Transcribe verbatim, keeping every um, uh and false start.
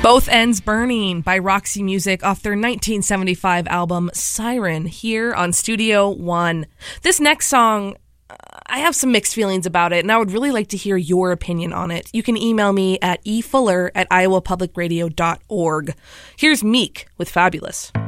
Both Ends Burning by Roxy Music off their nineteen seventy-five album Siren here on Studio One. This next song, I have some mixed feelings about it, and I would really like to hear your opinion on it. You can email me at efuller at iowa public radio dot org. Here's Meek with Fabulous.